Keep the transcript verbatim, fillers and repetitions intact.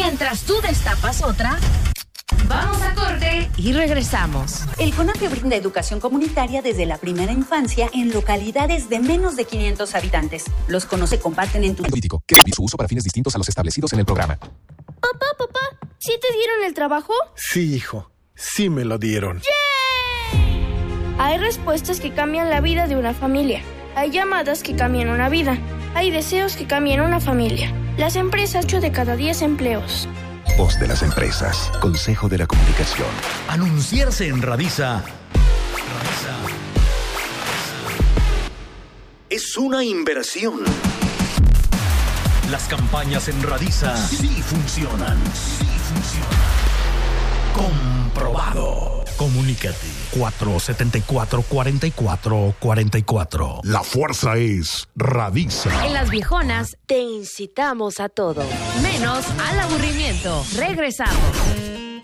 Mientras tú destapas otra, vamos a corte y regresamos. El CONAFE brinda educación comunitaria desde la primera infancia en localidades de menos de quinientos habitantes. Los conoce, comparten en tu... Político, que prohíbe su uso para fines distintos a los establecidos en el programa. Papá, papá, ¿sí te dieron el trabajo? Sí, hijo, sí me lo dieron. ¡Yay! Hay respuestas que cambian la vida de una familia. Hay llamadas que cambian una vida. Hay deseos que cambian una familia. Las empresas, ocho de cada diez empleos. Voz de las empresas. Consejo de la Comunicación. Anunciarse en Radisa. Radisa. Es una inversión. Las campañas en Radisa sí funcionan. Sí funcionan. Comprobado. Comunícate. cuatro siete cuatro, cuatro cuatro cuatro cuatro. La fuerza es Radisa. En Las Viejonas te incitamos a todo, menos al aburrimiento. Regresamos.